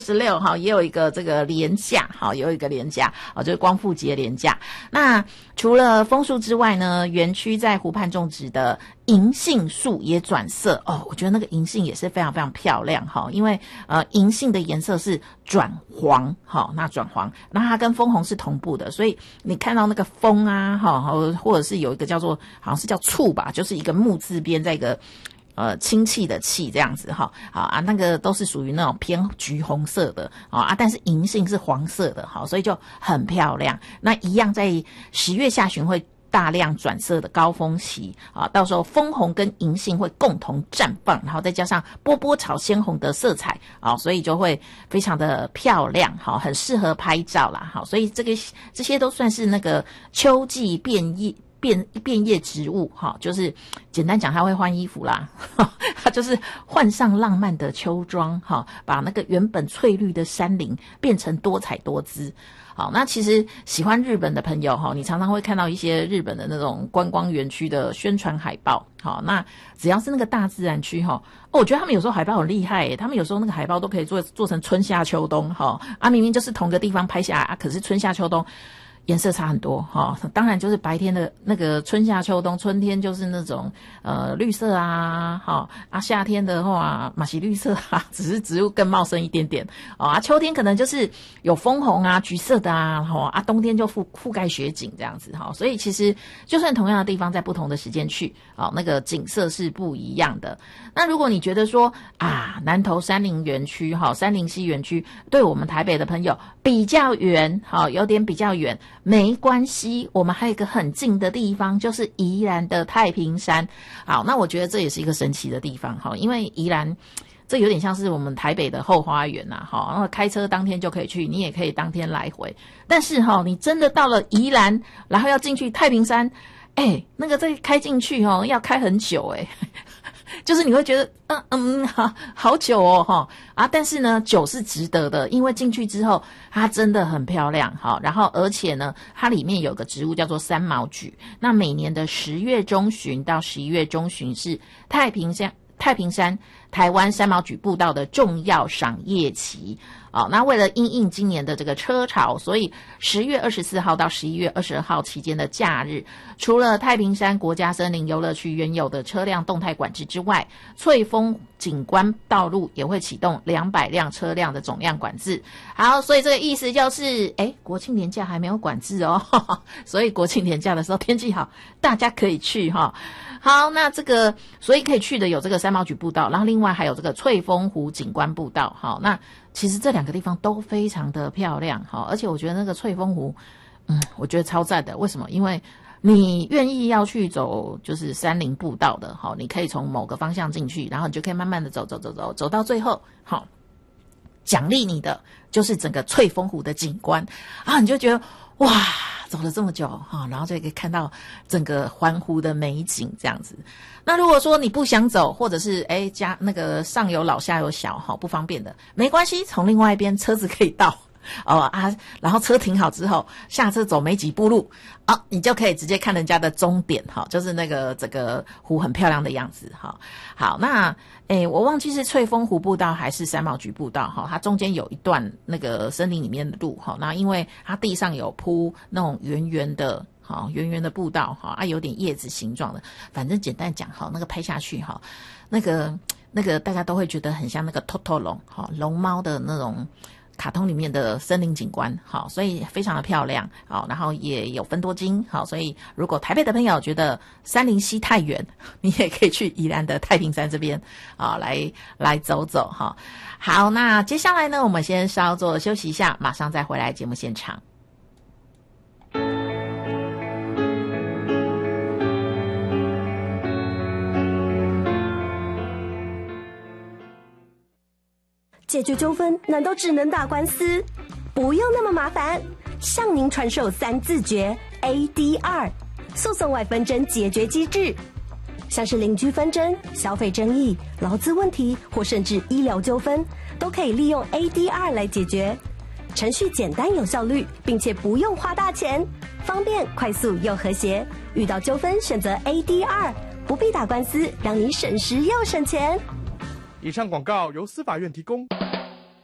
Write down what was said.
16号也有一个这个连假，好，有一个连假啊，就是光复节连假。那除了枫树之外呢，园区在湖畔种植的银杏树也转色哦，我觉得那个银杏也是非常非常漂亮哈，因为银杏的颜色是转黄，好，那转黄，那它跟枫红是同步的，所以你看到那个枫啊，哈，或者是有一个叫做好像是叫簇吧，就是一个木字边在一个。氢气的气这样子哈，好啊，那个都是属于那种偏橘红色的啊，但是银杏是黄色的，好，所以就很漂亮。那一样在10月下旬会大量转色的高峰期啊，到时候枫红跟银杏会共同绽放，然后再加上波波草鲜红的色彩啊，所以就会非常的漂亮，好，很适合拍照啦，好，所以这些都算是那个秋季变叶植物哈，就是简单讲，它会换衣服啦，它就是换上浪漫的秋装哈，把那个原本翠绿的山林变成多彩多姿。好，那其实喜欢日本的朋友哈，你常常会看到一些日本的那种观光园区的宣传海报。好，那只要是那个大自然区哈，我觉得他们有时候海报很厉害耶，他们有时候那个海报都可以做成春夏秋冬哈，明明就是同个地方拍下来可是春夏秋冬颜色差很多哈，当然就是白天的那个春夏秋冬，春天就是那种绿色啊，夏天的话马西绿色啊，只是植物更茂盛一点点秋天可能就是有枫红啊、橘色的啊，冬天就覆盖雪景这样子哈，所以其实就算同样的地方，在不同的时间去那个景色是不一样的。那如果你觉得说南投山林园区山林溪园区对我们台北的朋友比较远有点比较远，没关系，我们还有一个很近的地方，就是宜兰的太平山。好，那我觉得这也是一个神奇的地方因为宜兰这有点像是我们台北的后花园然后开车当天就可以去，你也可以当天来回。但是你真的到了宜兰，然后要进去太平山，那个再开进去要开很久就是你会觉得好久但是呢久是值得的，因为进去之后它真的很漂亮然后而且呢它里面有个植物叫做三毛榉，那每年的10月中旬到11月中旬是太平山台湾三毛榉步道的重要赏叶期那为了因应今年的这个车潮，所以10月24号到11月22号期间的假日，除了太平山国家森林游乐区原有的车辆动态管制之外，翠峰景观道路也会启动200辆车辆的总量管制。好，所以这个意思就是国庆连假还没有管制所以国庆连假的时候天气好，大家可以去好，那这个所以可以去的有这个三毛榉步道，然后另外还有这个翠峰湖景观步道那其实这2个地方都非常的漂亮而且我觉得那个翠峰湖我觉得超赞的。为什么？因为你愿意要去走就是山林步道的你可以从某个方向进去，然后你就可以慢慢的走到最后奖励你的就是整个翠峰湖的景观你就觉得哇，走了这么久然后就可以看到整个环湖的美景这样子。那如果说你不想走，或者是家那个上有老下有小不方便的，没关系，从另外一边车子可以到然后车停好之后下车走没几步路你就可以直接看人家的终点就是那个整个湖很漂亮的样子好，那我忘记是翠峰湖步道还是三毛榉步道它中间有一段那个森林里面的路那因为它地上有铺那种圆圆的步道有点叶子形状的，反正简单讲那个拍下去那个大家都会觉得很像那个 Totoro 龙猫的那种卡通里面的森林景观所以非常的漂亮然后也有分多金所以如果台北的朋友觉得山林溪太远，你也可以去宜兰的太平山这边来走走好，那接下来呢我们先稍作休息一下，马上再回来节目现场。 解决纠纷难道只能打官司？不用那么麻烦，向您传授3字诀 ADR 诉讼外纷争解决机制，像是邻居纷争、消费争议、劳资问题或甚至医疗纠纷，都可以利用 ADR 来解决。程序简单有效率，并且不用花大钱，方便快速又和谐。遇到纠纷选择 ADR， 不必打官司，让你省时又省钱。 以上广告由司法院提供。